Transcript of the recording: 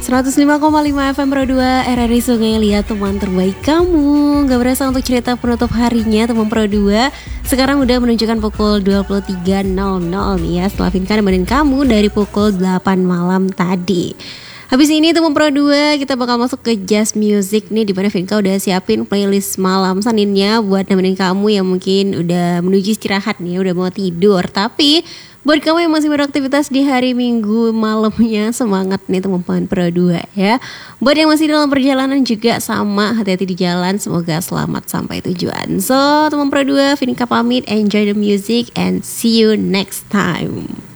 105,5 FM Pro 2 RRI Sungai Liat, teman terbaik kamu. Gak berasa untuk cerita penutup harinya teman Pro 2. Sekarang udah menunjukkan pukul 23.00 nih ya, setelah Vinka nemenin kamu dari pukul 8 malam tadi. Habis ini teman Pro 2 kita bakal masuk ke Jazz Music nih, dimana Vinka udah siapin playlist malam Seninnya buat nemenin kamu yang mungkin udah menuju istirahat nih, udah mau tidur. Tapi buat kamu yang masih beraktivitas di hari Minggu malamnya, semangat nih teman-teman Pro 2 ya. Buat yang masih dalam perjalanan juga sama, hati-hati di jalan, semoga selamat sampai tujuan. So teman Pro 2, Vinka pamit, enjoy the music and see you next time.